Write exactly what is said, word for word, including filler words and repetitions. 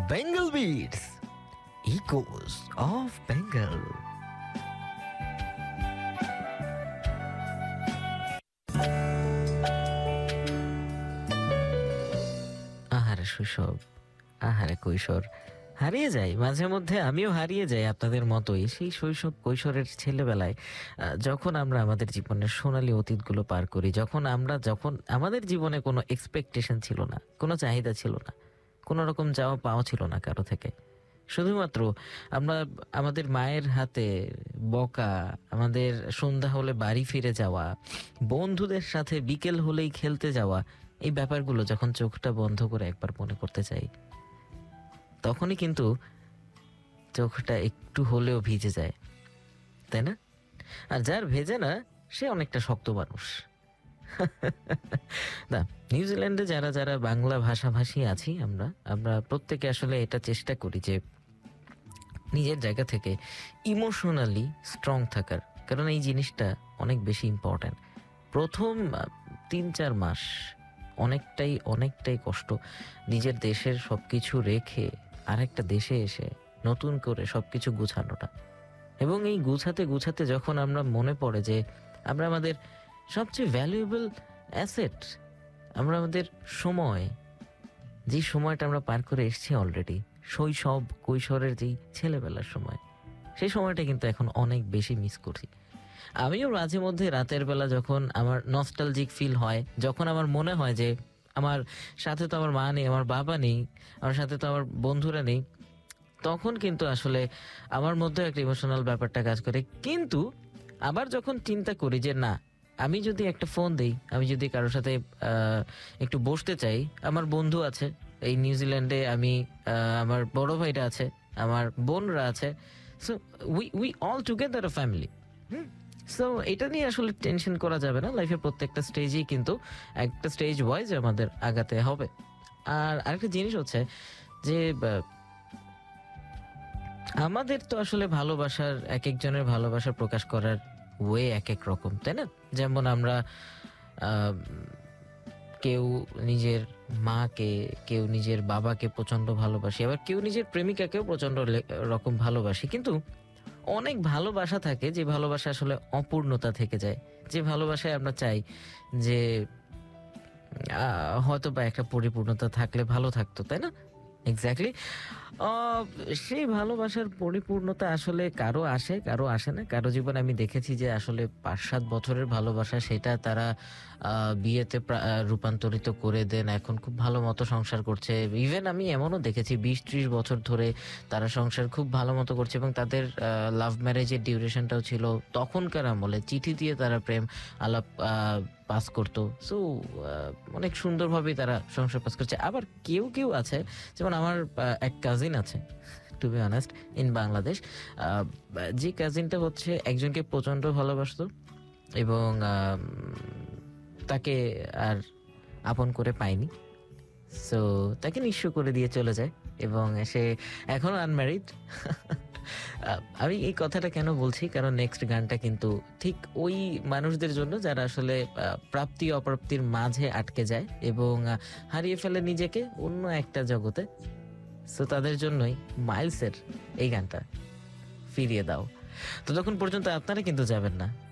Bengal Beats, Echoes of Bengal. আহারে শৈশব, আহারে কৈশোর, হারিয়ে যাই মাঝে মধ্যে, আমিও হারিয়ে যাই আপনাদের মতোই সেই শৈশব কৈশোরের ছেলেবেলায়। আহ, যখন আমরা আমাদের জীবনের সোনালী অতীতগুলো পার করি, যখন আমরা যখন আমাদের জীবনে কোনো এক্সপেকটেশন ছিল না, কোনো চাহিদা ছিল না, কোনো রকম যাওয়া পাওয়া ছিল না কারো থেকে। শুধুমাত্র আমরা আমাদের মায়ের হাতে বকা, আমাদের সন্ধ্যা হলে বাড়ি ফিরে যাওয়া, বন্ধুদের সাথে বিকেল হলেই খেলতে যাওয়া, এই ব্যাপারগুলো যখন চোখটা বন্ধ করে একবার মনে করতে চাই, তখনই কিন্তু চোখটা একটু হলেও ভিজে যায়, তাই না? আর যার ভেজে না সে অনেকটা শক্ত মানুষ। না, নিউজিল্যান্ডে যারা যারা বাংলা ভাষাভাষী আছি, আমরা আমরা প্রত্যেকে আসলে এটা চেষ্টা করি যে নিজের জায়গা থেকে ইমোশনালি স্ট্রং থাকার, কারণ এই জিনিসটা অনেক বেশি ইম্পর্ট্যান্ট। প্রথম তিন চার মাস অনেকটাই অনেকটাই কষ্ট, নিজের দেশের সব কিছু রেখে আরেকটা দেশে এসে নতুন করে সব কিছু গুছানোটা। এবং এই গুছাতে গুছাতে যখন আমরা মনে পড়ে যে আমরা আমাদের সবচেয়ে ভ্যালুয়েবল অ্যাসেট, আমরা আমাদের সময়, যে সময়টা আমরা পার করে এসেছি অলরেডি, শৈশব কৈশোরের যেই ছেলেবেলার সময়, সেই সময়টা কিন্তু এখন অনেক বেশি মিস করছি। আমিও মাঝে মধ্যে রাতের বেলা যখন আমার নস্টালজিক ফিল হয়, যখন আমার মনে হয় যে আমার সাথে তো আমার মা নেই, আমার বাবা নেই, আমার সাথে তো আমার বন্ধুরা নেই, তখন কিন্তু আসলে আমার মধ্যে একটা ইমোশনাল ব্যাপারটা কাজ করে। কিন্তু আবার যখন চিন্তা করি যে না, আমি যদি একটা ফোন দিই, আমি যদি কারোর সাথে আহ, একটু বসতে চাই, আমার বন্ধু আছে এই নিউজিল্যান্ডে, আমি আহ, আমার বড় ভাইরা আছে, আমার বোনরা আছে, so we we all together a family. Hmm so এটা নিয়ে আসলে টেনশন করা যাবে না। লাইফের প্রত্যেকটা স্টেজেই কিন্তু একটা স্টেজ ওয়াইজ আমাদের আগাতে হবে। আর আরেকটা জিনিস হচ্ছে যে আহ, আমাদের তো আসলে ভালোবাসার, এক একজনের ভালোবাসা প্রকাশ করার ওয়ে এক এক রকম, তাই না? যেমন আমরা আহ, কেউ নিজের মাকে, কেউ নিজের বাবাকে প্রচন্ড ভালোবাসি, আবার কেউ নিজের প্রেমিকাকেও প্রচন্ড লে- রকম ভালোবাসি। কিন্তু অনেক ভালোবাসা থাকে যে ভালোবাসা আসলে অপূর্ণতা থেকে যায়, যে ভালোবাসায় আমরা চাই যে আহ, হয়তো বা একটা পরিপূর্ণতা থাকলে ভালো থাকতো, তাই না? এক্স্যাক্টলি। সেই ভালোবাসার পরিপূর্ণতা আসলে কারো আসে, কারো আসে না। কারো জীবনে আমি দেখেছি যে আসলে পাঁচ সাত বছরের ভালোবাসা, সেটা তারা আহ, বিয়েতে প্রা- আহ, রূপান্তরিত করে দেন, এখন খুব ভালো মতো সংসার করছে। ইভেন আমি এমনও দেখেছি বিশ ত্রিশ বছর ধরে তারা সংসার খুব ভালো মতো করছে, এবং তাদের লাভ ম্যারেজের ডিউরেশনটাও ছিল তখনকার আমলে, চিঠি দিয়ে তারা প্রেম আলাপ পাস করতো। সো অনেক সুন্দরভাবেই তারা সংসার পাস করছে। আবার কেউ কেউ আছে, যেমন আমার আহ, এক কাজিন আছে, two be honest, in Bangladesh. আহ, যে কাজিনটা হচ্ছে একজনকে প্রচন্ড ভালোবাসতো, এবং আহ, তাকে আর আপন করে পায়নি, সো তাকে নিঃস্ব করে দিয়ে চলে যায়, এবং সে এখনো আনম্যারিড। আমি এই কথাটা কেন বলছি, কারণ নেক্সট গানটা কিন্তু ঠিক ওই মানুষদের জন্য যারা আসলে আহ, প্রাপ্তি অপ্রাপ্তির মাঝে আটকে যায় এবং আহ, হারিয়ে ফেলে নিজেকে অন্য একটা জগতে। সো তাদের জন্যই মাইলসের এই গানটা, ফিরিয়ে দাও। ততক্ষণ পর্যন্ত আপনারা কিন্তু যাবেন না,